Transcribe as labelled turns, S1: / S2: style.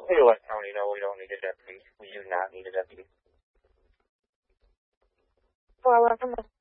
S1: We let Tony know we don't need a deputy. We do not need a deputy.
S2: Well, I left him a